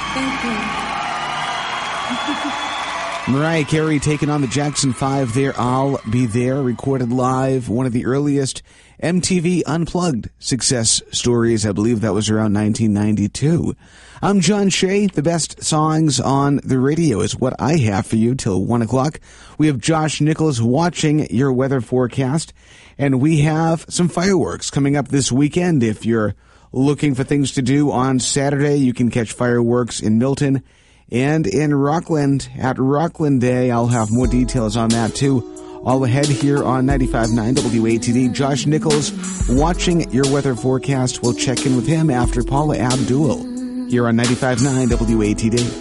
Thank you. Mariah Carey taking on the Jackson 5 there. I'll Be There, recorded live. One of the earliest MTV Unplugged success stories. I believe that was around 1992. I'm John Shea. The best songs on the radio is what I have for you till 1 o'clock. We have Josh Nichols watching your weather forecast, and we have some fireworks coming up this weekend. If you're looking for things to do on Saturday, you can catch fireworks in Milton and in Rockland at Rockland Day. I'll have more details on that too. All ahead here on 95.9 WATD. Josh Nichols watching your weather forecast. We'll check in with him after Paula Abdul here on 95.9 WATD.